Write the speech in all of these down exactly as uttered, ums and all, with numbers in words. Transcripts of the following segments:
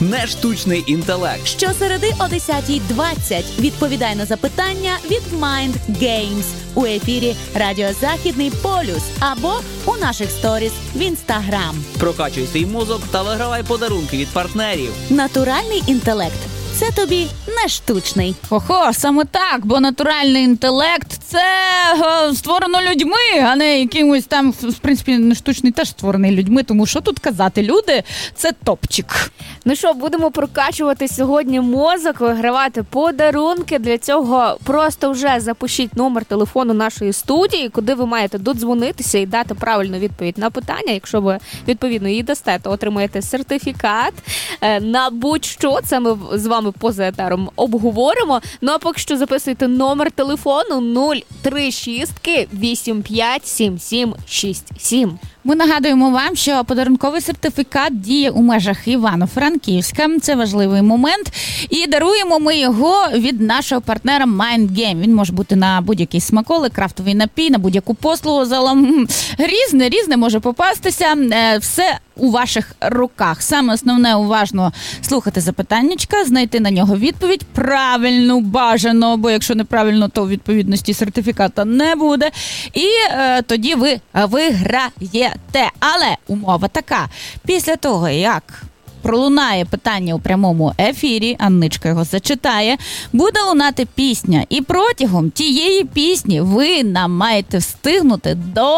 не штучний інтелект. Щосереди о десята двадцять відповідай на запитання від Mind Games у ефірі Радіо Західний полюс або у наших сторіс в Інстаграм. Прокачуй свій мозок та вигравай подарунки від партнерів. Натуральний інтелект – це тобі не штучний. Хо-хо, саме так, бо натуральний інтелект – це е, створено людьми, а не якимось там, в принципі, не штучний теж створений людьми, тому що тут казати, люди – це топчик. Ну що, будемо прокачувати сьогодні мозок, вигравати подарунки. Для цього просто вже запишіть номер телефону нашої студії, куди ви маєте додзвонитися і дати правильну відповідь на питання. Якщо ви, відповідно, її дасте, то отримаєте сертифікат на будь-що. Це ми з вами поза етером обговоримо. Ну а поки що записуйте номер телефону нуль три шість вісім п'ять сім сім шість сім. Ми нагадуємо вам, що подарунковий сертифікат діє у межах Івано-Франківська. Це важливий момент. І даруємо ми його від нашого партнера Mind Game. Він може бути на будь-який смаколик, крафтовий напій, на будь-яку послугу. Залом різне, різне може попастися. Все у ваших руках. Саме основне уважно слухати запитаннячка, знайти на нього відповідь. Правильну, бажано, бо якщо неправильно, то відповідності сертифіката не буде. І е, тоді ви виграєте. Але умова така. Після того, як пролунає питання у прямому ефірі, Анничка його зачитає, буде лунати пісня. І протягом тієї пісні ви нам маєте встигнути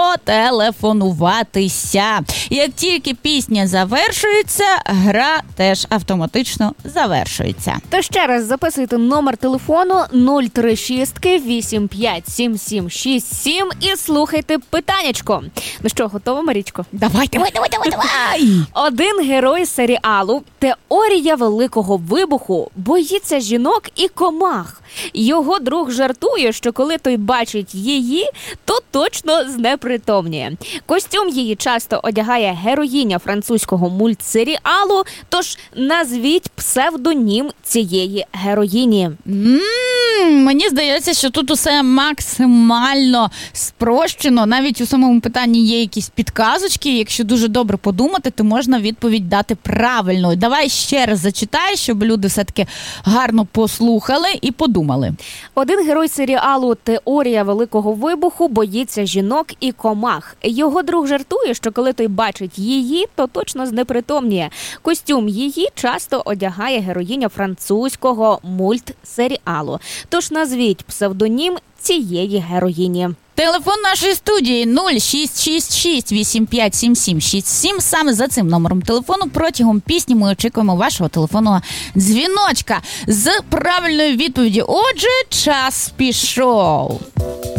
дотелефонуватися. Як тільки пісня завершується, гра теж автоматично завершується. То ще раз записуйте номер телефону нуль три шість вісім п'ять сім сім шість сім і слухайте питаннячко. Ну що, готова, Марічко? Давай, давай, давай, давай, давай! Один герой серіалу «Теорія Великого Вибуху» боїться жінок і комах. Його друг жартує, що коли той бачить її, то точно знепритомніє. Костюм її часто одягає героїня французького мультсеріалу, тож назвіть псевдонім цієї героїні. М-м, мені здається, що тут усе максимально спрощено. Навіть у самому питанні є якісь підказочки. Якщо дуже добре подумати, то можна відповідь дати правильно. Давай ще раз зачитай, щоб люди все-таки гарно послухали і подумали. Один герой серіалу «Теорія Великого Вибуху» боїться жінок і комах. Його друг жартує, що коли той бачить її, то точно знепритомніє. Костюм її часто одягає героїня французького мультсеріалу. Тож назвіть псевдонім цієї героїні. Телефон нашої студії нуль шість шість шість вісім п'ять сім сім шість сім. Саме за цим номером телефону протягом пісні ми очікуємо вашого телефонного дзвіночка з правильною відповіддю. Отже, час пішов.